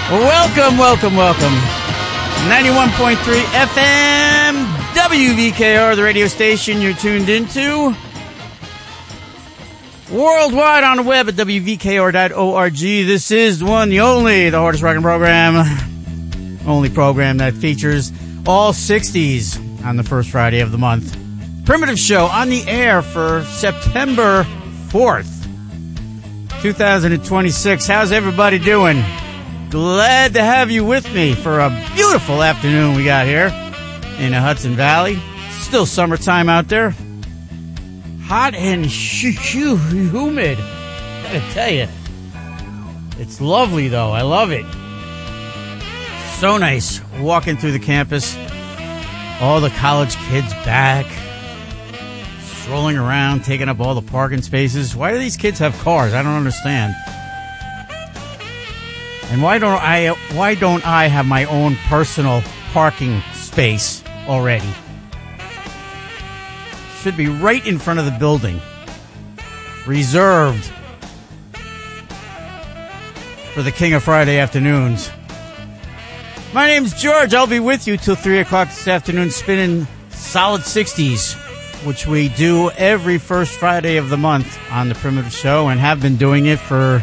Welcome. 91.3 FM, WVKR, the radio station you're tuned into. Worldwide on the web at WVKR.org. This is the one, the only, the hardest rocking program. Only program that features all 60s on the first Friday of the month. Primitive Show on the air for September 4th, 2026. How's everybody doing? Glad to have you with me for a beautiful afternoon we got here in the Hudson Valley. Still summertime out there. Hot and humid. Gotta tell you. It's lovely though. I love it. So nice walking through the campus. All the college kids back. Strolling around, taking up all the parking spaces. Why do these kids have cars? I don't understand. And why don't I have my own personal parking space already? Should be right in front of the building. Reserved for the King of Friday afternoons. My name's George. I'll be with you till 3 o'clock this afternoon, spinning solid 60s, which we do every first Friday of the month on the Primitive Show, and have been doing it for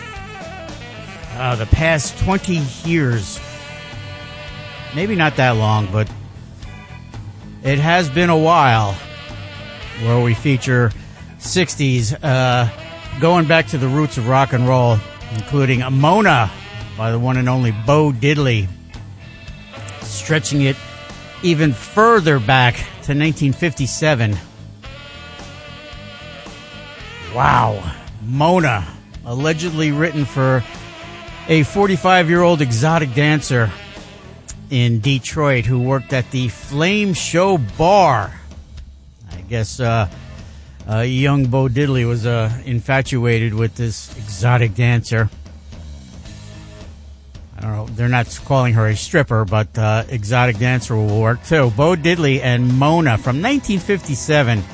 the past 20 years. Maybe not that long, but it has been a while where we feature 60s, going back to the roots of rock and roll, including Mona by the one and only Bo Diddley, stretching it even further back to 1957. Wow. Mona, allegedly written for a 45-year-old exotic dancer in Detroit who worked at the Flame Show Bar. I guess young Bo Diddley was infatuated with this exotic dancer. I don't know, they're not calling her a stripper, but exotic dancer will work too. Bo Diddley and Mona from 1957.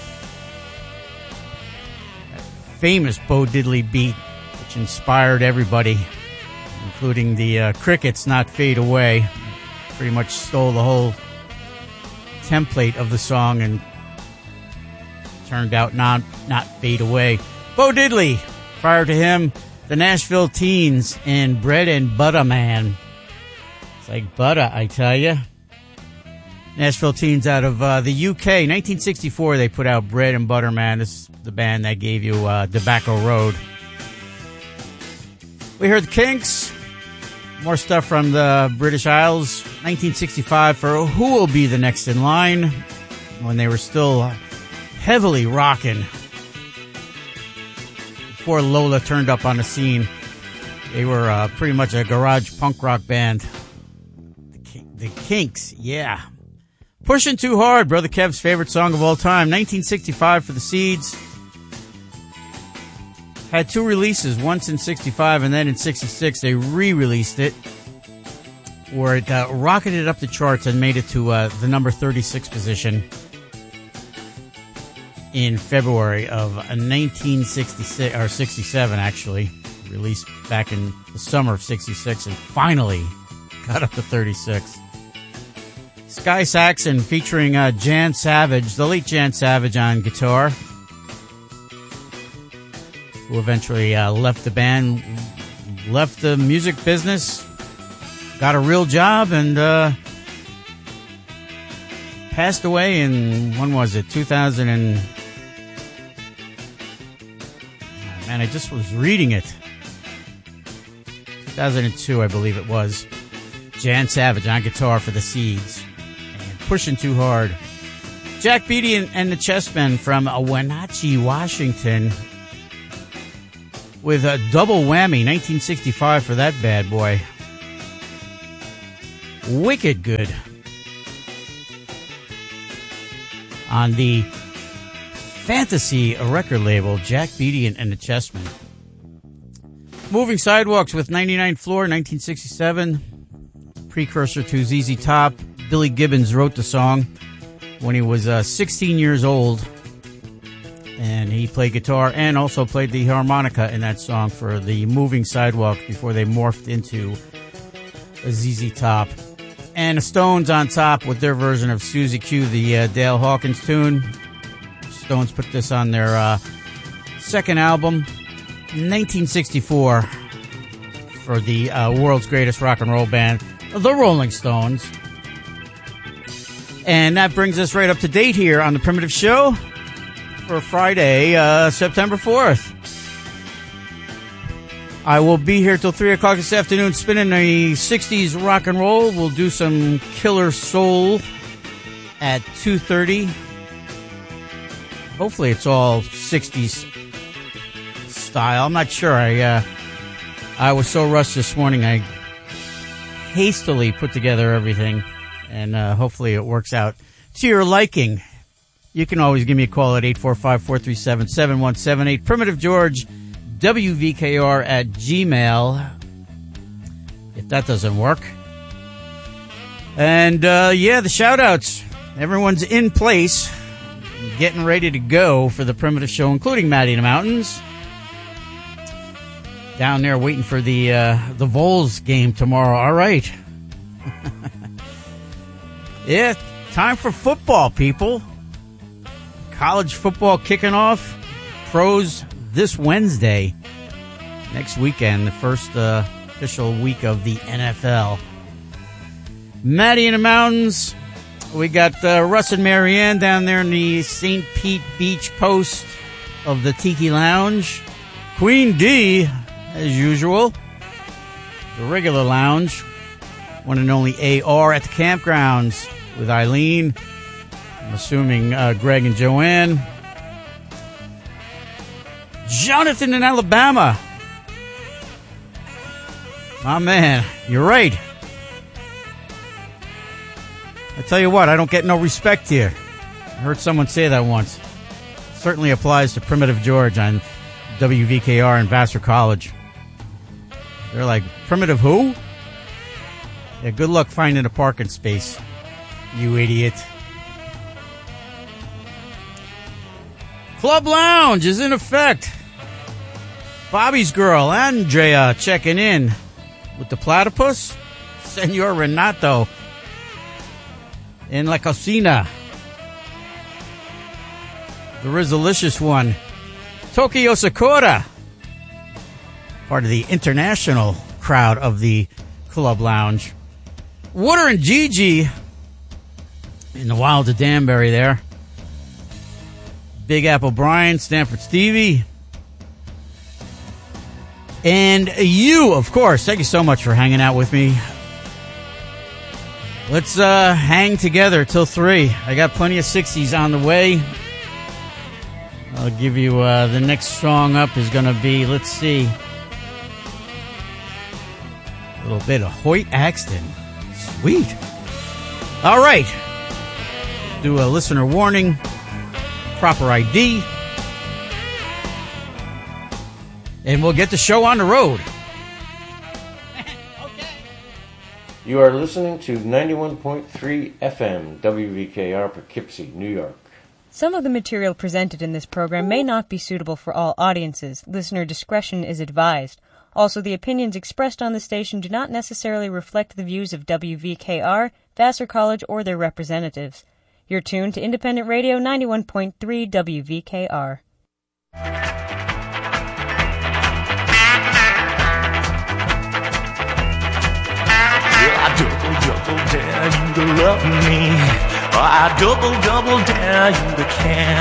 That famous Bo Diddley beat, which inspired everybody, including the Crickets, Not Fade Away. Pretty much stole the whole template of the song and turned out not Fade Away. Bo Diddley, prior to him, the Nashville Teens and Bread and Butter Man. It's like butter, I tell you. Nashville Teens out of the UK. 1964, they put out Bread and Butter Man. This is the band that gave you Tobacco Road. We heard the Kinks. More stuff from the British Isles. 1965 for Who Will Be the Next in Line, when they were still heavily rocking. Before Lola turned up on the scene, they were pretty much a garage punk rock band. The Kinks, yeah. Pushing Too Hard, Brother Kev's favorite song of all time. 1965 for the Seeds. Had two releases, once in 65 and then in 66 they re-released it, where it rocketed up the charts and made it to the number 36 position in February of 1966, or 67 actually, released back in the summer of 66, and finally got up to 36. Sky Saxon featuring Jan Savage, the late Jan Savage on guitar, who eventually left the band, left the music business, got a real job, and passed away in, when was it, 2000 and... Man, I just was reading it. 2002, I believe it was. Jan Savage on guitar for the Seeds. And Pushing Too Hard. Jack Beatty and the Chessmen from Wenatchee, Washington, with a double whammy, 1965 for that bad boy. Wicked good. On the Fantasy record label, Jack Beatty and the Chessmen. Moving Sidewalks with 99 Floor, 1967. Precursor to ZZ Top. Billy Gibbons wrote the song when he was 16 years old. And he played guitar and also played the harmonica in that song for the Moving Sidewalk before they morphed into ZZ Top. And the Stones on top with their version of Susie Q, the Dale Hawkins tune. Stones put this on their second album, 1964, for the world's greatest rock and roll band, the Rolling Stones. And that brings us right up to date here on the Primitive Show for Friday, September 4th. I will be here till 3 o'clock this afternoon spinning the 60s rock and roll. We'll do some Killer Soul at 2:30. Hopefully it's all 60s style. I'm not sure. I was so rushed this morning, I hastily put together everything, and hopefully it works out to your liking. You can always give me a call at 845-437-7178. Primitive George, WVKR at Gmail, if that doesn't work. And, the shout-outs. Everyone's in place, getting ready to go for the Primitive Show, including Maddie in the Mountains. Down there waiting for the Vols game tomorrow. All right. Yeah, time for football, people. College football kicking off. Pros this Wednesday. Next weekend, the first official week of the NFL. Maddie in the Mountains. We got Russ and Marianne down there in the St. Pete Beach post of the Tiki Lounge. Queen D, as usual. The regular lounge. One and only AR at the campgrounds with Eileen. I'm assuming Greg and Joanne. Jonathan in Alabama. My man, you're right. I tell you what, I don't get no respect here. I heard someone say that once. Certainly applies to Primitive George on WVKR and Vassar College. They're like, Primitive who? Yeah, good luck finding a parking space, you idiot. Club Lounge is in effect. Bobby's girl, Andrea, checking in with the platypus. Senor Renato in La Cocina. The Rizalicious one, Tokyo Sakura, part of the international crowd of the Club Lounge. Water and Gigi in the Wild of Danbury there. Big Apple Brian, Stanford Stevie. And you, of course. Thank you so much for hanging out with me. Let's hang together till 3. I got plenty of 60s on the way. I'll give you the next song up is going to be, let's see, a little bit of Hoyt Axton. Sweet. All right. Do a listener warning. Proper ID. And we'll get the show on the road. Okay. You are listening to 91.3 FM WVKR Poughkeepsie, New York. Some of the material presented in this program may not be suitable for all audiences. Listener discretion is advised. Also, the opinions expressed on the station do not necessarily reflect the views of WVKR, Vassar College, or their representatives. You're tuned to Independent Radio 91.3 WVKR. I double dare you to love me. I double dare you to care.